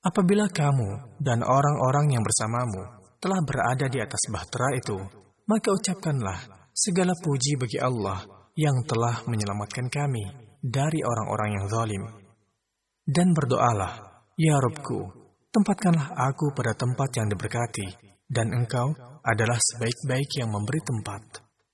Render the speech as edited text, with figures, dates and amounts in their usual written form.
Apabila kamu dan orang-orang yang bersamamu telah berada di atas bahtera itu, maka ucapkanlah segala puji bagi Allah yang telah menyelamatkan kami dari orang-orang yang zalim. Dan berdoalah, Ya Rabbku, tempatkanlah aku pada tempat yang diberkati, dan Engkau adalah sebaik-baik yang memberi tempat.